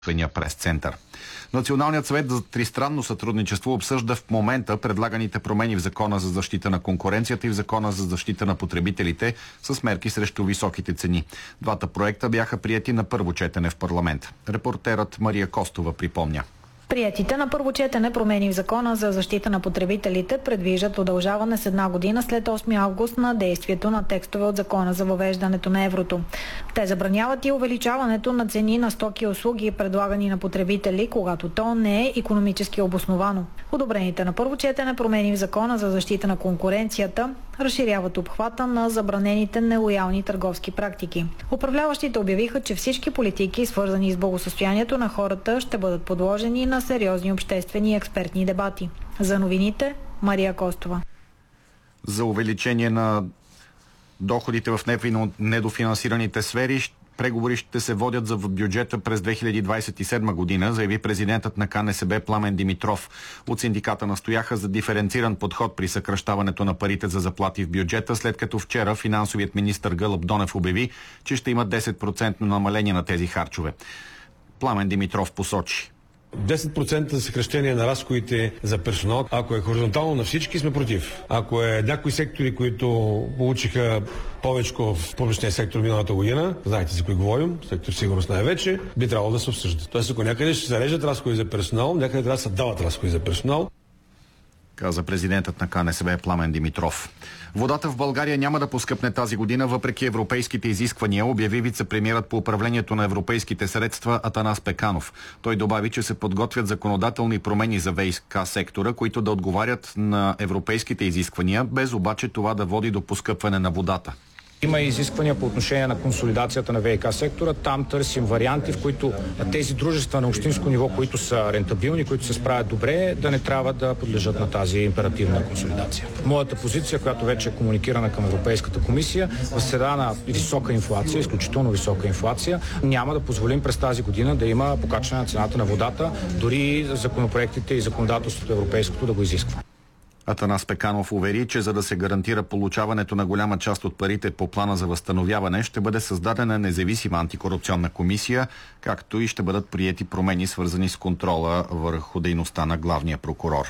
прес-център. Националният съвет за тристранно сътрудничество обсъжда в момента предлаганите промени в Закона за защита на конкуренцията и в Закона за защита на потребителите с мерки срещу високите цени. Двата проекта бяха приети на първо четене в парламент. Репортерът Мария Костова припомня. Приетите на първо четене промени в Закона за защита на потребителите предвиждат удължаване с една година след 8 август на действието на текстове от Закона за въвеждането на еврото. Те забраняват и увеличаването на цени на стоки и услуги, предлагани на потребители, когато то не е икономически обосновано. Одобрените на първо четене промени в Закона за защита на конкуренцията разширяват обхвата на забранените нелоялни търговски практики. Управляващите обявиха, че всички политики, свързани с благосъстоянието на хората, ще бъдат подложени на сериозни обществени и експертни дебати. За новините, Мария Костова. За увеличение на доходите в недофинансираните сфери преговори ще се водят за бюджета през 2027 година, заяви президентът на КНСБ Пламен Димитров. От синдиката настояха за диференциран подход при съкращаването на парите за заплати в бюджета, след като вчера финансовият министър Гълъб Донев обяви, че ще има 10% намаление на тези харчове. Пламен Димитров посочи: 10% съкращение на разходите за персонал, ако е хоризонтално на всички, сме против. Ако е някои сектори, които получиха повече в публичния сектор миналата година, знаете за кои говорим, сектор сигурност най-вече, би трябвало да се обсъжда. Тоест, ако някъде ще се режат разходи за персонал, някъде трябва да се дават разходи за персонал, каза президентът на КНСБ Пламен Димитров. Водата в България няма да поскъпне тази година, въпреки европейските изисквания, обяви вицепремиерът по управлението на европейските средства Атанас Пеканов. Той добави, че се подготвят законодателни промени за ВиК сектора, които да отговарят на европейските изисквания, без обаче това да води до поскъпване на водата. Има изисквания по отношение на консолидацията на ВиК сектора. Там търсим варианти, в които тези дружества на общинско ниво, които са рентабилни, които се справят добре, да не трябва да подлежат на тази императивна консолидация. Моята позиция, която вече е комуникирана към Европейската комисия, в среда на висока инфлация, изключително висока инфлация, няма да позволим през тази година да има покачване на цената на водата, дори законопроектите и законодателството европейското да го изисква. Атанас Пеканов увери, че за да се гарантира получаването на голяма част от парите по плана за възстановяване, ще бъде създадена независима антикорупционна комисия, както и ще бъдат приети промени, свързани с контрола върху дейността на главния прокурор.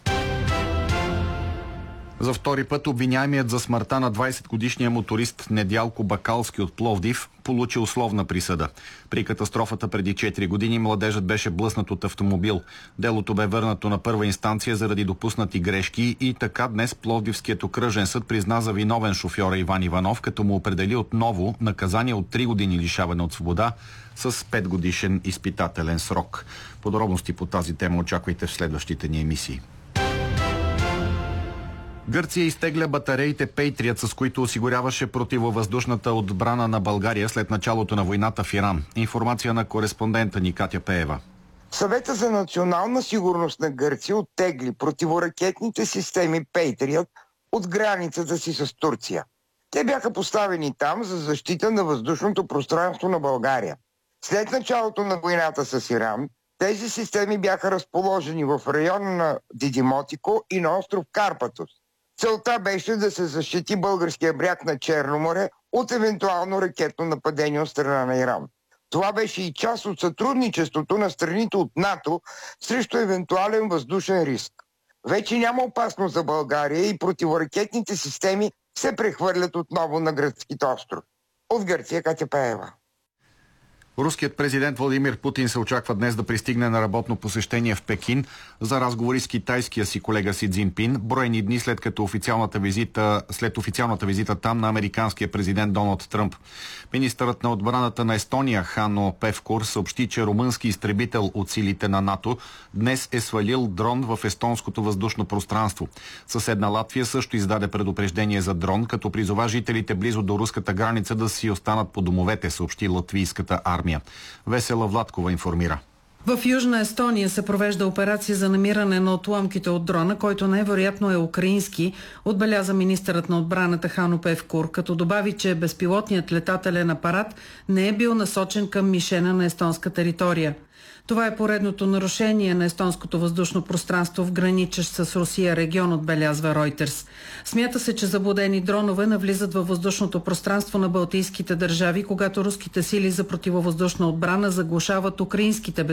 За втори път обвиняемият за смъртта на 20-годишния моторист Недялко Бакалски от Пловдив получи условна присъда. При катастрофата преди 4 години младежът беше блъснат от автомобил. Делото бе върнато на първа инстанция заради допуснати грешки и така днес Пловдивският окръжен съд призна за виновен шофьора Иван Иванов, като му определи отново наказание от 3 години лишаване от свобода с 5 годишен изпитателен срок. Подробности по тази тема очаквайте в следващите ни емисии. Гърция изтегля батареите Patriot, с които осигуряваше противовъздушната отбрана на България след началото на войната в Иран. Информация на кореспондента ни Катя Пеева. Съвета за национална сигурност на Гърция оттегли противоракетните системи Patriot от границата си с Турция. Те бяха поставени там за защита на въздушното пространство на България. След началото на войната с Иран, тези системи бяха разположени в района на Дидимотико и на остров Карпатос. Целта беше да се защити българския бряг на Черно море от евентуално ракетно нападение от страна на Иран. Това беше и част от сътрудничеството на страните от НАТО срещу евентуален въздушен риск. Вече няма опасност за България и противоракетните системи се прехвърлят отново на гръцките острови. От Гърция, Катя Пеева. Руският президент Владимир Путин се очаква днес да пристигне на работно посещение в Пекин за разговори с китайския си колега Си Цзинпин, броени дни след официалната визита там на американския президент Доналд Тръмп. Министърът на отбраната на Естония Хано Певкур съобщи, че румънски изтребител от силите на НАТО днес е свалил дрон в естонското въздушно пространство. Съседна Латвия също издаде предупреждение за дрон, като призова жителите близо до руската граница да си останат по домовете, съобщи латвийската армия. Весела Владкова информира. В Южна Естония се провежда операция за намиране на отламките от дрона, който най-вероятно е украински, отбеляза министърът на отбраната Хано Певкур, като добави, че безпилотният летателен апарат не е бил насочен към мишена на естонска територия. Това е поредното нарушение на естонското въздушно пространство в граничещ с Русия регион, отбелязва Ройтерс. Смята се, че заблудени дронове навлизат във въздушното пространство на балтийските държави, когато руските сили за противовъздушна отбрана заглушават украинските